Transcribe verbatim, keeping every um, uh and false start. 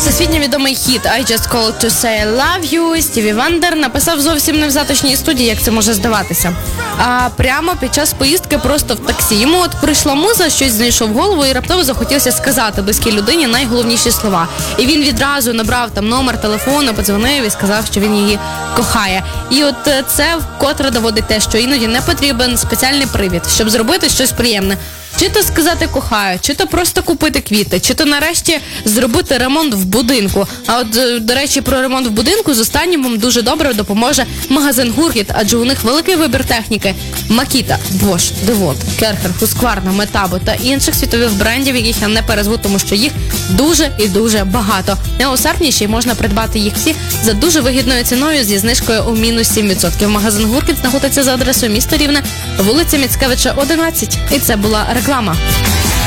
Всесвітньо відомий хіт «I just called to say I love you» Стіві Вандер написав зовсім не в затишній студії, як це може здаватися. А прямо під час поїздки просто в таксі. Йому от прийшла муза, щось знайшов в голову і раптово захотілося сказати близькій людині найголовніші слова. І він відразу набрав там номер телефону, подзвонив і сказав, що він її кохає. І от це вкотре доводить те, що іноді не потрібен спеціальний привід, щоб зробити щось приємне. Чи то сказати «кохаю», чи то просто купити квіти, чи то нарешті зробити ремонт в будинку. А от, до речі, про ремонт в будинку з останнім вам дуже добре допоможе магазин «Гуркіт», адже у них великий вибір техніки. Makita, Bosch, DeWalt, Керхер, Husqvarna, Metabo та інших світових брендів, яких я не перезву, тому що їх дуже і дуже багато. Не у серпні ще й можна придбати їх всі за дуже вигідною ціною зі знижкою у мінус сім відсотків. Магазин «Гуркіт» знаходиться за адресою міста Рівне, вулиця Міцкевича, одинадцять. І це була реклама.